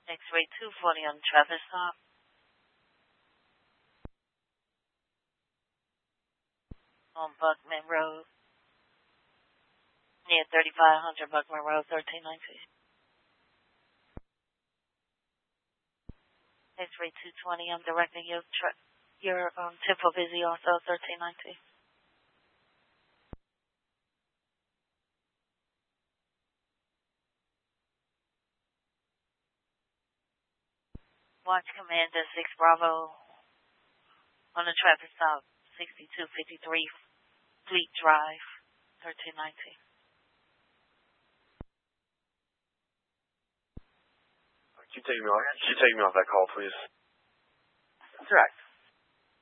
X-ray 240 on traffic stop. On Buckman Road. Near 3500 Buckman Road, 1319. X-ray 220, I'm directing your tempo busy also, 1319. Watch Commander 6 Bravo on the traffic stop, 6253 Fleet Drive, 1319. Can you take me off that call, please? Direct.